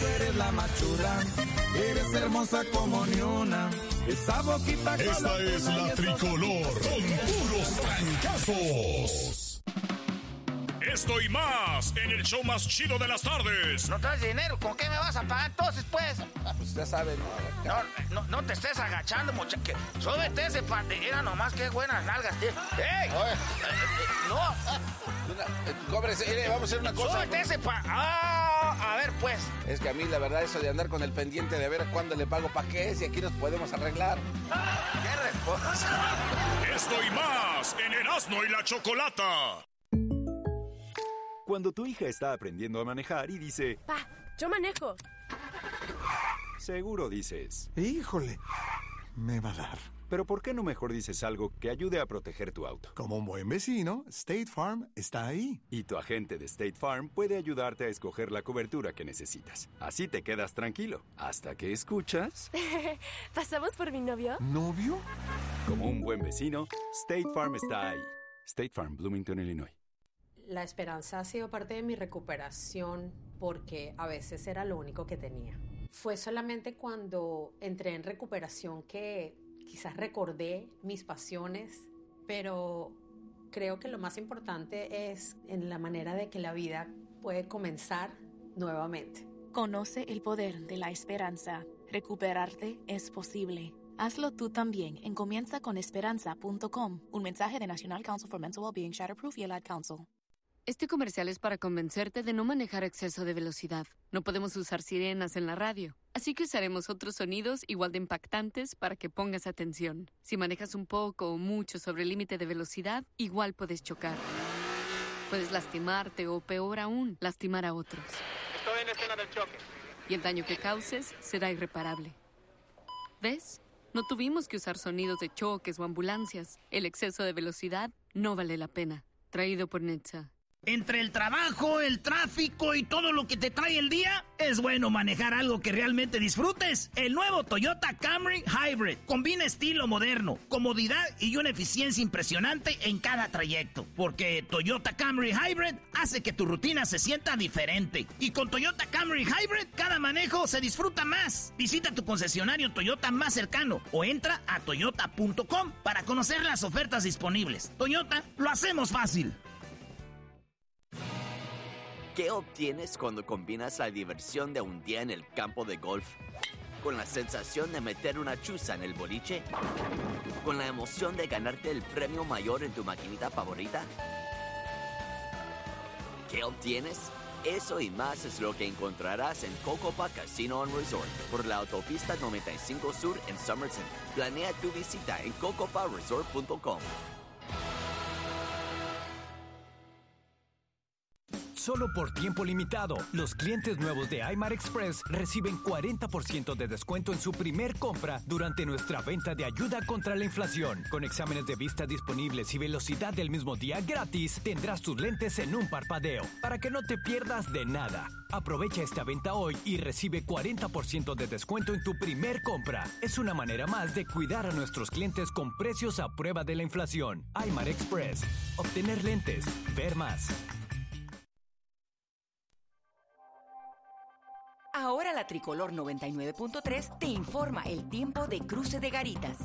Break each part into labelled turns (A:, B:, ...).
A: tú eres la más chula. Eres hermosa como ni una. Esa boquita.
B: Esta es la tricolor con puros trancazos. Esto y más en el show más chido de las tardes.
C: ¿No traes dinero? ¿Con qué me vas a pagar entonces, pues?
D: Pues ya sabes,
C: No te estés agachando, muchacho. Súbete ese era nomás que buenas nalgas, tío. ¡Ey!
D: No. Cóbrese, vamos a hacer una cosa.
C: Súbete ese a ver, pues.
D: Es que a mí la verdad eso de andar con el pendiente de ver cuándo le pago pa' qué es y aquí nos podemos arreglar.
C: ¡Qué respuesta!
B: Esto y más en Erasmo y la Chocolata.
E: Cuando tu hija está aprendiendo a manejar y dice...
F: Pa, yo manejo.
E: Seguro dices...
G: Híjole, me va a dar.
E: Pero ¿por qué no mejor dices algo que ayude a proteger tu auto?
G: Como un buen vecino, State Farm está ahí.
E: Y tu agente de State Farm puede ayudarte a escoger la cobertura que necesitas. Así te quedas tranquilo, hasta que escuchas...
F: ¿Pasamos por mi novio?
G: ¿Novio?
E: Como un buen vecino, State Farm está ahí. State Farm, Bloomington, Illinois.
H: La esperanza ha sido parte de mi recuperación porque a veces era lo único que tenía. Fue solamente cuando entré en recuperación que quizás recordé mis pasiones, pero creo que lo más importante es en la manera de que la vida puede comenzar nuevamente.
I: Conoce el poder de la esperanza. Recuperarte es posible. Hazlo tú también en comienzaconesperanza.com. Un mensaje de National Council for Mental Wellbeing, Shatterproof y el Ad Council.
J: Este comercial es para convencerte de no manejar a exceso de velocidad. No podemos usar sirenas en la radio, así que usaremos otros sonidos igual de impactantes para que pongas atención. Si manejas un poco o mucho sobre el límite de velocidad, igual puedes chocar. Puedes lastimarte o, peor aún, lastimar a otros.
K: Estoy en escena del choque.
J: Y el daño que causes será irreparable. ¿Ves? No tuvimos que usar sonidos de choques o ambulancias. El exceso de velocidad no vale la pena. Traído por NHTSA.
L: Entre el trabajo, el tráfico y todo lo que te trae el día, es bueno manejar algo que realmente disfrutes. El nuevo Toyota Camry Hybrid combina estilo moderno, comodidad y una eficiencia impresionante en cada trayecto. Porque Toyota Camry Hybrid hace que tu rutina se sienta diferente. Y con Toyota Camry Hybrid, cada manejo se disfruta más. Visita tu concesionario Toyota más cercano o entra a toyota.com para conocer las ofertas disponibles. Toyota, lo hacemos fácil.
M: ¿Qué obtienes cuando combinas la diversión de un día en el campo de golf con la sensación de meter una chuza en el boliche? ¿Con la emoción de ganarte el premio mayor en tu maquinita favorita? ¿Qué obtienes? Eso y más es lo que encontrarás en Cocopa Casino and Resort por la autopista 95 Sur en Somerton. Planea tu visita en cocoparesort.com.
N: Solo por tiempo limitado, los clientes nuevos de iMart Express reciben 40% de descuento en su primer compra durante nuestra venta de ayuda contra la inflación. Con exámenes de vista disponibles y velocidad del mismo día gratis, tendrás tus lentes en un parpadeo, para que no te pierdas de nada. Aprovecha esta venta hoy y recibe 40% de descuento en tu primer compra. Es una manera más de cuidar a nuestros clientes con precios a prueba de la inflación. iMart Express. Obtener lentes. Ver más.
O: Ahora la Tricolor 99.3 te informa el tiempo de Cruce de Garitas.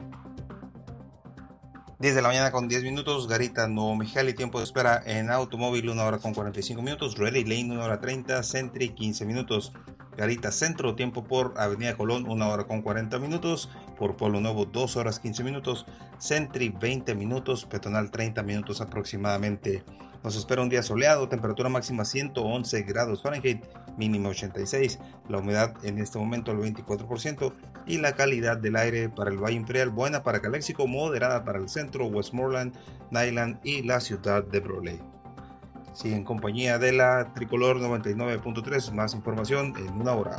P: 10 de la mañana con 10 minutos, Garita Nuevo Mexicali, tiempo de espera en automóvil 1 hora con 45 minutos, Raleigh Lane 1 hora 30, Sentry 15 minutos, Garita Centro, tiempo por Avenida Colón 1 hora con 40 minutos, por Pueblo Nuevo 2 horas 15 minutos, Sentry 20 minutos, Peatonal 30 minutos aproximadamente. Nos espera un día soleado, temperatura máxima 111 grados Fahrenheit, mínima 86, la humedad en este momento al 24% y la calidad del aire para el Valle Imperial buena para Caléxico, moderada para el centro, Westmoreland, Nyland y la ciudad de Brawley. Sigue en compañía de la Tricolor 99.3, más información en una hora.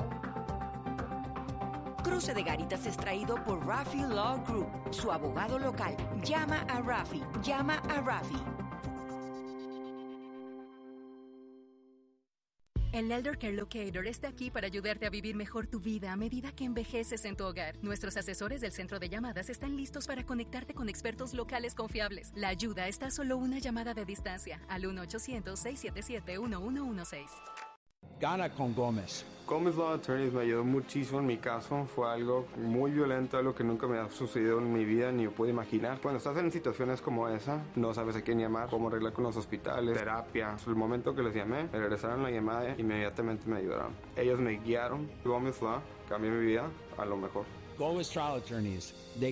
O: Cruce de Garitas es traído por Rafi Law Group, su abogado local. Llama a Rafi, llama a Rafi.
Q: El Elder Care Locator está aquí para ayudarte a vivir mejor tu vida a medida que envejeces en tu hogar. Nuestros asesores del centro de llamadas están listos para conectarte con expertos locales confiables. La ayuda está a solo una llamada de distancia al 1-800-677-1116.
R: Gana con Gómez. Gómez Law Attorneys me ayudó muchísimo en mi caso. Fue algo muy violento, algo que nunca me ha sucedido en mi vida ni puedo imaginar. Cuando estás en situaciones como esa, no sabes a quién llamar, cómo arreglar con los hospitales, terapia. El momento que les llamé, me regresaron la llamada e inmediatamente me ayudaron. Ellos me guiaron. Gómez Law cambió mi vida a lo mejor.
S: Gómez Trial Attorneys, de